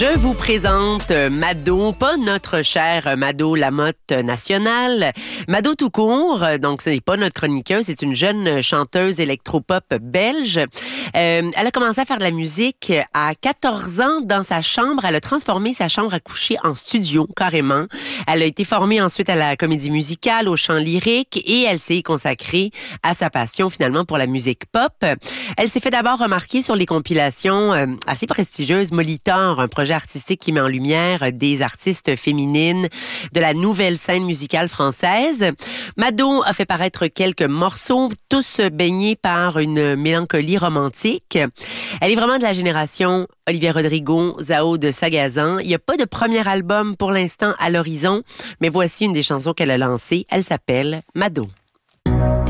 Je vous présente Mado, pas notre chère Mado Lamotte nationale, Mado tout court. Donc, ce n'est pas notre chroniqueuse, c'est une jeune chanteuse électropop belge. Elle a commencé à faire de la musique à 14 ans dans sa chambre. Elle a transformé sa chambre à coucher en studio, carrément. Elle a été formée ensuite à la comédie musicale, au chant lyrique et elle s'est consacrée à sa passion finalement pour la musique pop. Elle s'est fait d'abord remarquer sur les compilations assez prestigieuses Molitor, un projet artistique qui met en lumière des artistes féminines de la nouvelle scène musicale française. Mado a fait paraître quelques morceaux, tous baignés par une mélancolie romantique. Elle est vraiment de la génération Olivia Rodrigo, Zao de Sagazan. Il n'y a pas de premier album pour l'instant à l'horizon, mais voici une des chansons qu'elle a lancées. Elle s'appelle Mado.